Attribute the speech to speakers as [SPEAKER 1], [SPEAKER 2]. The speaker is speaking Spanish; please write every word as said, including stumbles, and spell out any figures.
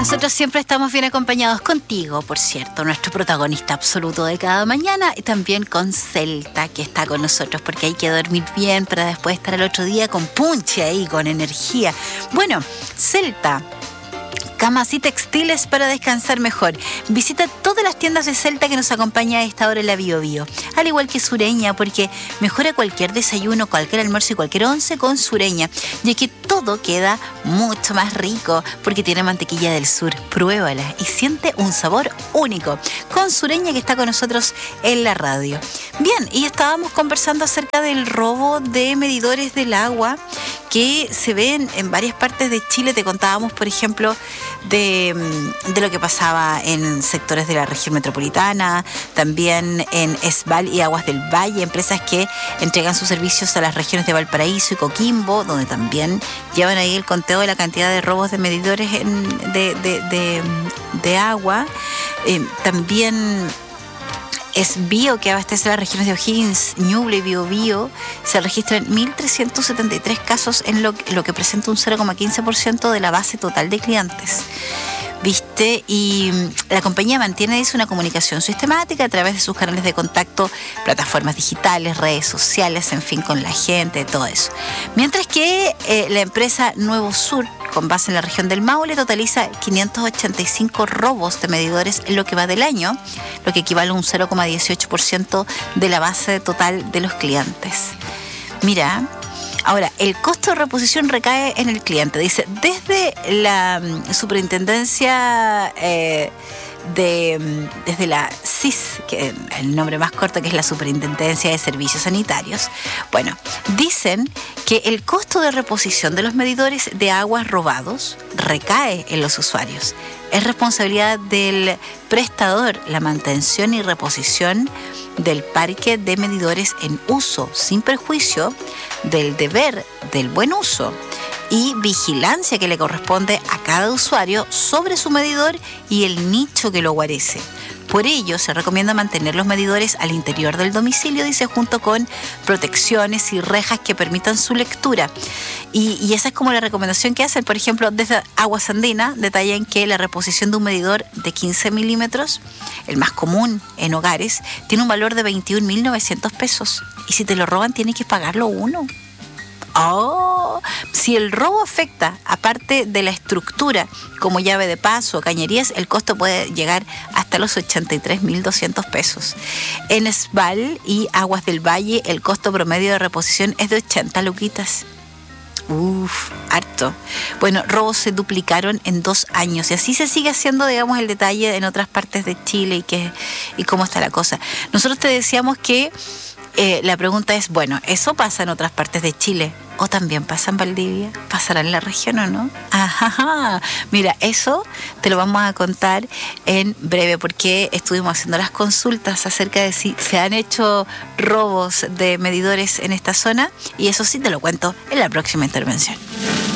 [SPEAKER 1] Nosotros siempre estamos bien acompañados contigo, por cierto, nuestro protagonista absoluto de cada mañana, y también con Celta, que está con nosotros, porque hay que dormir bien para después estar el otro día con punche ahí, con energía. Bueno, Celta, camas y textiles para descansar mejor. Visita todas las tiendas de Celta que nos acompaña a esta hora en la Bio Bio. Al igual que Sureña, porque mejora cualquier desayuno, cualquier almuerzo y cualquier once con Sureña, ya que todo queda mucho más rico porque tiene mantequilla del sur. Pruébala y siente un sabor único con Sureña, que está con nosotros en la radio. Bien, y estábamos conversando acerca del robo de medidores del agua que se ven en varias partes de Chile. Te contábamos, por ejemplo, de, de lo que pasaba en sectores de la región metropolitana, también en Esval y Aguas del Valle, empresas que entregan sus servicios a las regiones de Valparaíso y Coquimbo, donde también llevan ahí el conteo de la cantidad de robos de medidores en, de, de, de, de agua. Eh, también Esbio, que abastece las regiones de O'Higgins, Ñuble y Biobío, se registran mil trescientos setenta y tres casos, en lo, lo que presenta un cero coma quince por ciento de la base total de clientes. ¿Viste? Y la compañía mantiene, dice, una comunicación sistemática a través de sus canales de contacto, plataformas digitales, redes sociales, en fin, con la gente, todo eso. Mientras que eh, la empresa Nuevo Sur, con base en la región del Maule, totaliza quinientos ochenta y cinco robos de medidores en lo que va del año, lo que equivale a un cero coma dieciocho por ciento de la base total de los clientes. Mira, ahora, el costo de reposición recae en el cliente. Dice, desde la um, superintendencia eh, de, desde la S I S, que el nombre más corto, que es la Superintendencia de Servicios Sanitarios, bueno, dicen que el costo de reposición de los medidores de aguas robados recae en los usuarios. Es responsabilidad del prestador la mantención y reposición del parque de medidores en uso, sin perjuicio del deber del buen uso y vigilancia que le corresponde a cada usuario sobre su medidor y el nicho que lo guarece. Por ello, se recomienda mantener los medidores al interior del domicilio, dice, junto con protecciones y rejas que permitan su lectura. Y, y esa es como la recomendación que hacen. Por ejemplo, desde Aguas Andinas detallan que la reposición de un medidor de quince milímetros, el más común en hogares, tiene un valor de veintiún mil novecientos pesos. Y si te lo roban, tienes que pagarlo uno. Oh, si el robo afecta, aparte de la estructura, como llave de paso o cañerías, el costo puede llegar hasta los ochenta y tres mil doscientos pesos. En Esval y Aguas del Valle, el costo promedio de reposición es de ochenta luquitas. Uf, harto. Bueno, robos se duplicaron en dos años y así se sigue haciendo, digamos, el detalle en otras partes de Chile y, que, y cómo está la cosa. Nosotros te decíamos que Eh, la pregunta es, bueno, ¿eso pasa en otras partes de Chile? ¿O también pasa en Valdivia? ¿Pasará en la región o no? Ajá, mira, eso te lo vamos a contar en breve, porque estuvimos haciendo las consultas acerca de si se han hecho robos de medidores en esta zona, y eso sí te lo cuento en la próxima intervención.